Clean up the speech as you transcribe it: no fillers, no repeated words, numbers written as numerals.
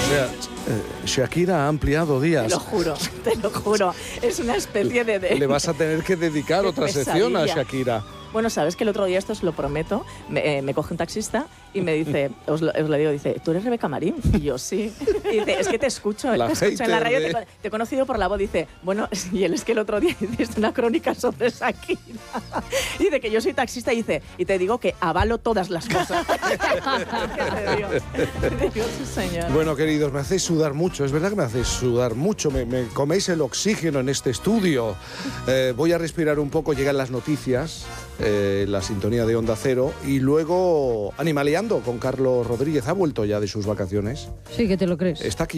sea, Shakira ha ampliado días. Te lo juro. Es una especie de... Le vas a tener que dedicar otra sección a Shakira. Bueno, sabes que el otro día, esto os lo prometo, me coge un taxista y me dice, os lo digo, dice, ¿tú eres Rebeca Marín? Y yo, sí. Y dice, es que te escucho en la radio, te he conocido por la voz. Dice, bueno, y él es que el otro día hiciste una crónica sobre Shakira. Y dice que yo soy taxista y dice, y te digo que avalo todas las cosas. ¿Qué te digo, sí, señor? Bueno, queridos, me hacéis sudar mucho, es verdad que me hacéis sudar mucho, me coméis el oxígeno en este estudio. Voy a respirar un poco, llegan las noticias, la sintonía de Onda Cero, y luego Animaleando con Carlos Rodríguez. ¿Ha vuelto ya de sus vacaciones? Sí, que te lo crees. Está aquí.